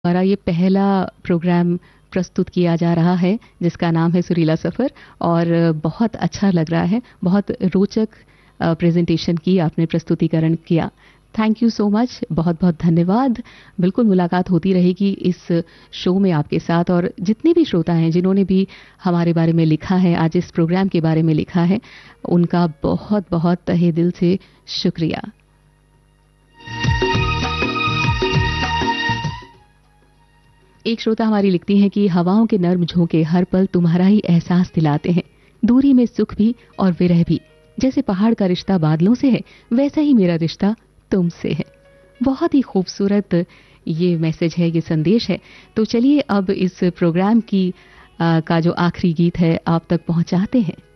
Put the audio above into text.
द्वारा ये पहला प्रोग्राम प्रस्तुत किया जा रहा है जिसका नाम है सुरीला सफ़र। और बहुत अच्छा लग रहा है, बहुत रोचक प्रेजेंटेशन की आपने, प्रस्तुतिकरण किया। थैंक यू सो मच, बहुत बहुत धन्यवाद। बिल्कुल मुलाकात होती रहेगी इस शो में आपके साथ, और जितने भी श्रोता हैं जिन्होंने भी हमारे बारे में लिखा है, आज इस प्रोग्राम के बारे में लिखा है, उनका बहुत बहुत तहे दिल से शुक्रिया। एक श्रोता हमारी लिखती हैं कि हवाओं के नर्म झोंके हर पल तुम्हारा ही एहसास दिलाते हैं, दूरी में सुख भी और विरह भी। जैसे पहाड़ का रिश्ता बादलों से है, वैसा ही मेरा रिश्ता तुमसे है। बहुत ही खूबसूरत ये मैसेज है, ये संदेश है। तो चलिए अब इस प्रोग्राम की का जो आखिरी गीत है आप तक पहुंचाते हैं।